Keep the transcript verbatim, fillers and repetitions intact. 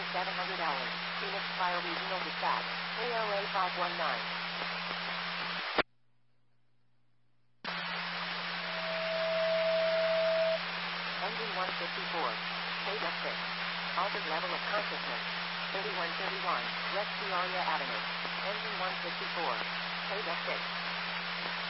seven hundred hours. Phoenix Fire Regional Dispatch. K L A five one nine. Engine one fifty-four. K six. Altered level of consciousness. thirty-one thirty-one. West Peoria Avenue. Engine one fifty-four. K six.